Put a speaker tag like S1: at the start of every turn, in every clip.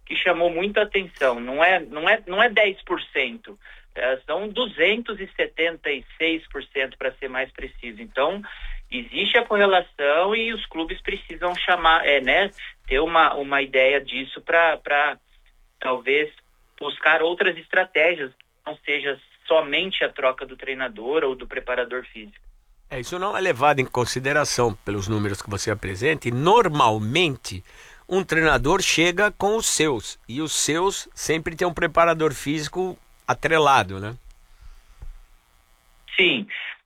S1: que chamou muita atenção. Não é 10%, são 276%, para ser mais preciso. Então, existe a correlação e os clubes precisam ter uma ideia disso para talvez buscar outras estratégias, não seja somente a troca do treinador ou do preparador físico.
S2: Isso não é levado em consideração pelos números que você apresenta, e normalmente um treinador chega com os seus, e os seus sempre tem um preparador físico atrelado, né?
S1: Sim.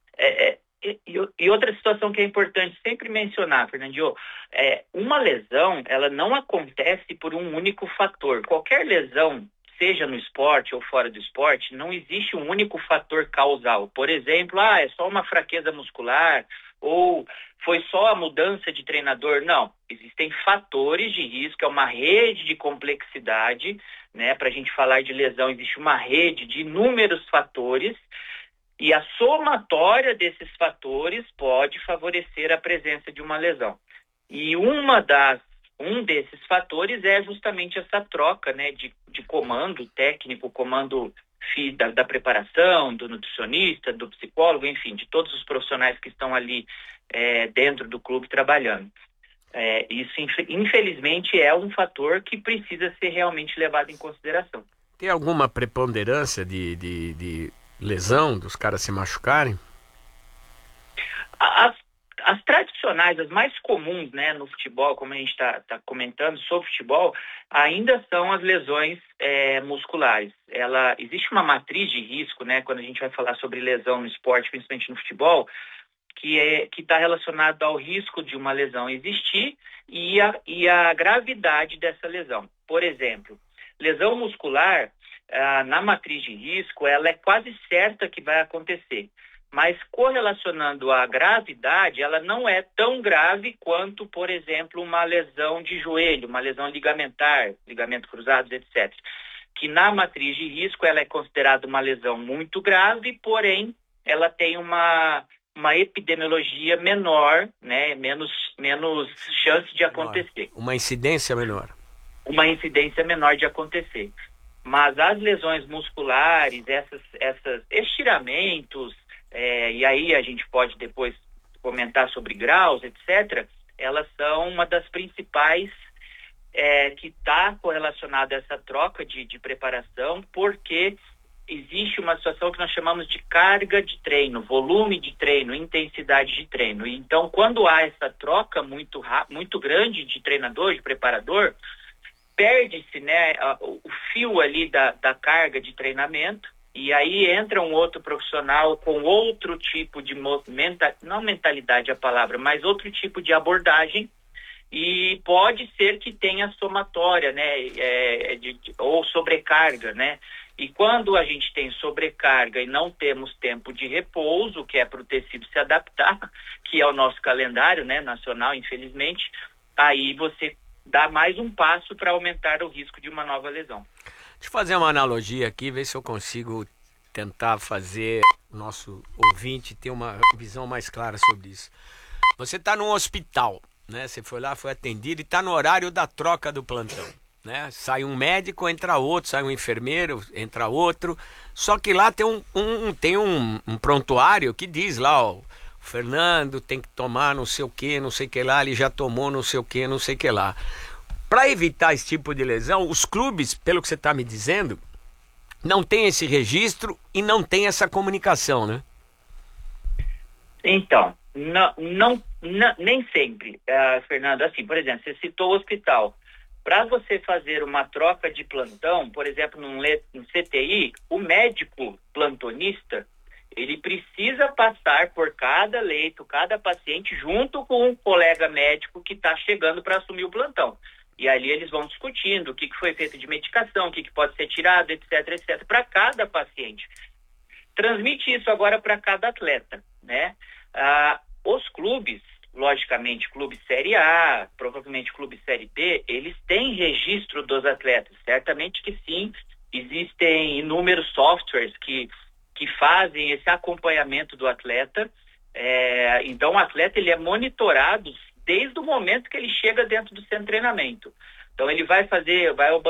S1: E outra situação que é importante sempre mencionar, Fernandinho, uma lesão, ela não acontece por um único fator. Qualquer lesão, seja no esporte ou fora do esporte, não existe um único fator causal. Por exemplo, é só uma fraqueza muscular ou foi só a mudança de treinador. Não, existem fatores de risco, é uma rede de complexidade, né? Para a gente falar de lesão, existe uma rede de inúmeros fatores e a somatória desses fatores pode favorecer a presença de uma lesão. E um desses fatores é justamente essa troca, né, de comando técnico, comando da preparação, do nutricionista, do psicólogo, enfim, de todos os profissionais que estão ali dentro do clube trabalhando. Isso, infelizmente, é um fator que precisa ser realmente levado em consideração.
S2: Tem alguma preponderância de lesão, dos caras se machucarem?
S1: As tradicionais, as mais comuns, né, no futebol, como a gente está comentando sobre futebol, ainda são as lesões musculares. Existe uma matriz de risco, né, quando a gente vai falar sobre lesão no esporte, principalmente no futebol, que está relacionado ao risco de uma lesão existir e a gravidade dessa lesão. Por exemplo, lesão muscular, na matriz de risco, ela é quase certa que vai acontecer. Mas correlacionando a gravidade, ela não é tão grave quanto, por exemplo, uma lesão de joelho, uma lesão ligamentar, ligamento cruzado, etc. Que na matriz de risco ela é considerada uma lesão muito grave, porém ela tem uma epidemiologia menor, né, menos chance de acontecer.
S2: Uma incidência menor.
S1: Uma incidência menor de acontecer. Mas as lesões musculares, esses estiramentos, e aí a gente pode depois comentar sobre graus, etc., elas são uma das principais que está correlacionada a essa troca de preparação, porque existe uma situação que nós chamamos de carga de treino, volume de treino, intensidade de treino. Então, quando há essa troca muito grande de treinador, de preparador, perde-se, né, o fio ali da carga de treinamento, e aí entra um outro profissional com outro tipo de não mentalidade a palavra, mas outro tipo de abordagem, e pode ser que tenha somatória, né, ou sobrecarga, né? E quando a gente tem sobrecarga e não temos tempo de repouso, que é para o tecido se adaptar, que é o nosso calendário, né, nacional, infelizmente, aí você dá mais um passo para aumentar o risco de uma nova lesão.
S2: Deixa eu fazer uma analogia aqui, ver se eu consigo tentar fazer o nosso ouvinte ter uma visão mais clara sobre isso. Você está num hospital, né? Você foi lá, foi atendido e está no horário da troca do plantão, né? Sai um médico, entra outro, sai um enfermeiro, entra outro. Só que lá tem um prontuário que diz lá, ó, o Fernando tem que tomar não sei o que lá, ele já tomou não sei o que, não sei o que lá. Para evitar esse tipo de lesão, os clubes, pelo que você está me dizendo, não tem esse registro e não tem essa comunicação, né?
S1: Então, nem sempre, Fernando. Assim, por exemplo, você citou o hospital. Para você fazer uma troca de plantão, por exemplo, num CTI, o médico plantonista, ele precisa passar por cada leito, cada paciente, junto com um colega médico que está chegando para assumir o plantão. E ali eles vão discutindo o que foi feito de medicação, o que pode ser tirado, etc., etc., para cada paciente. Transmite isso agora para cada atleta, né? Os clubes, logicamente, clube Série A, provavelmente clube Série B, eles têm registro dos atletas. Certamente que sim, existem inúmeros softwares que fazem esse acompanhamento do atleta. Então, o atleta ele é monitorado desde o momento que ele chega dentro do centro de treinamento. Então, ele vai